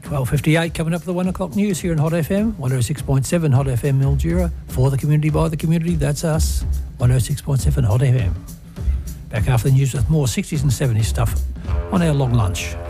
12:58 coming up for the 1 o'clock news here on Hot FM, 106.7 Hot FM Mildura. For the community, by the community, that's us. 106.7 Hot FM. Back after the news with more 60s and 70s stuff on our long lunch.